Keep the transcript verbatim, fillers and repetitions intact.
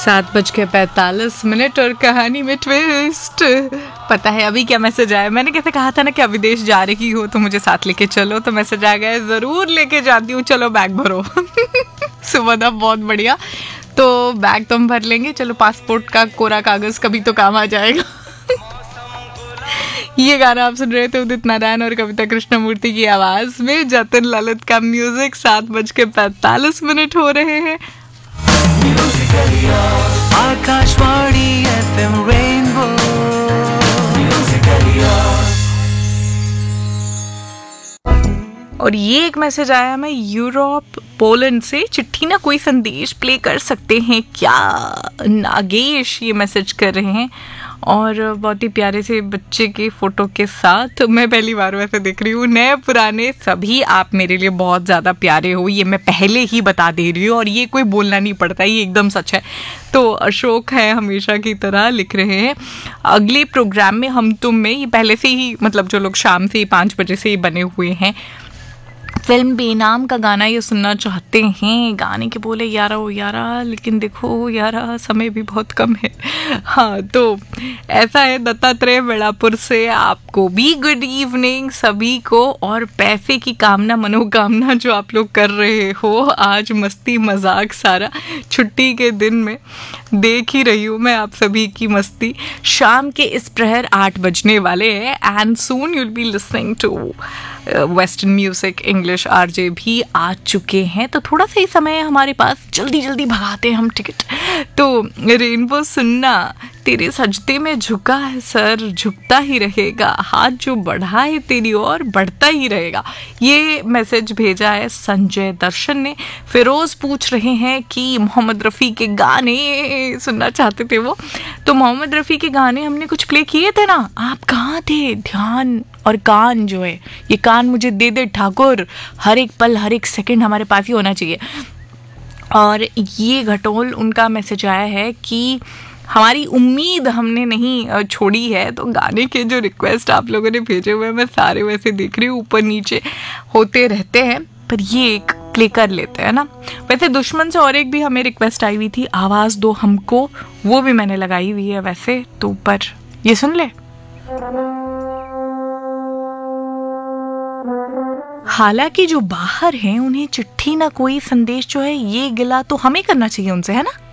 सात बज के पैंतालीस मिनट और कहानी में ट्विस्ट। पता है अभी क्या मैसेज आया? मैंने कैसे कहा था ना कि अभी विदेश जा रही हो तो मुझे साथ लेके चलो, तो मैसेज आ गया ज़रूर लेके जाती हूँ, चलो बैग भरो। सुबह था बहुत बढ़िया। तो बैग तो हम भर लेंगे, चलो पासपोर्ट का कोरा कागज़ कभी तो काम आ जाएगा। ये गाना आप सुन रहे थे उदित नारायण और कविता कृष्णमूर्ति की आवाज़ में, जतिन ललित का म्यूजिक। सात बज के पैंतालीस मिनट हो रहे हैं। Akashvani FM rainbow. और ये एक मैसेज आया, मैं यूरोप पोलैंड से, चिट्ठी ना कोई संदेश प्ले कर सकते हैं क्या? नागेश ये मैसेज कर रहे हैं और बहुत ही प्यारे से बच्चे के फोटो के साथ। मैं पहली बार वैसे देख रही हूँ, नए पुराने सभी आप मेरे लिए बहुत ज़्यादा प्यारे हो, ये मैं पहले ही बता दे रही हूँ और ये कोई बोलना नहीं पड़ता, ये एकदम सच है। तो अशोक है हमेशा की तरह लिख रहे हैं, अगले प्रोग्राम में हम तुम में, ये पहले से ही मतलब जो लोग शाम से ही पाँच बजे से ही बने हुए हैं, फिल्म बेनाम का गाना ये सुनना चाहते हैं। गाने के बोले यारा ओ यारा, लेकिन देखो यारा समय भी बहुत कम है। हाँ तो ऐसा है। दत्तात्रेय बेड़ापुर से आपको भी गुड इवनिंग सभी को, और पैसे की कामना मनोकामना जो आप लोग कर रहे हो, आज मस्ती मजाक सारा छुट्टी के दिन में देख ही रही हूँ मैं आप सभी की मस्ती। शाम के इस प्रहर आठ बजने वाले हैं and soon you'll be listening to western music. English RJ भी आ चुके हैं, तो थोड़ा सा ही समय है हमारे पास, जल्दी जल्दी भगाते हैं हम टिकट। तो रेनबो सुनना, तेरे सजदे में झुका है सर, झुकता ही रहेगा, हाथ जो बढ़ा है तेरी ओर बढ़ता ही रहेगा। ये मैसेज भेजा है संजय दर्शन ने। फिरोज पूछ रहे हैं कि मोहम्मद रफ़ी के गाने सुनना चाहते थे वो, तो मोहम्मद रफ़ी के गाने हमने कुछ प्ले किए थे ना, आप कहाँ थे? ध्यान और कान जो है, ये कान मुझे दे दे ठाकुर, हर एक पल हर एक सेकंड हमारे पास ही होना चाहिए। और ये घटोल उनका मैसेज आया है कि हमारी उम्मीद हमने नहीं छोड़ी है। तो गाने के जो रिक्वेस्ट आप लोगों ने भेजे हुए मैं सारे वैसे देख रही हूँ, ऊपर नीचे होते रहते हैं, पर ये एक प्ले कर लेते हैं ना। वैसे दुश्मन से और एक भी हमें रिक्वेस्ट आई हुई थी, आवाज़ दो हमको, वो भी मैंने लगाई हुई है वैसे तो, ऊपर ये सुन ले। हालांकि जो बाहर हैं उन्हें चिट्ठी ना कोई संदेश जो है ये गिला तो हमें करना चाहिए उनसे, है ना।